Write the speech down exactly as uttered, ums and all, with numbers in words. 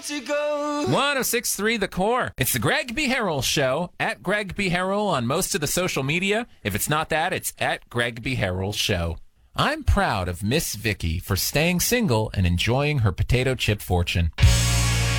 to go. one oh six point three The Core. It's the Greg B. Harrell Show, at Greg B. Harrell on most of the social media. If it's not that, it's at Greg B. Harrell Show. I'm proud of Miss Vicky for staying single and enjoying her potato chip fortune.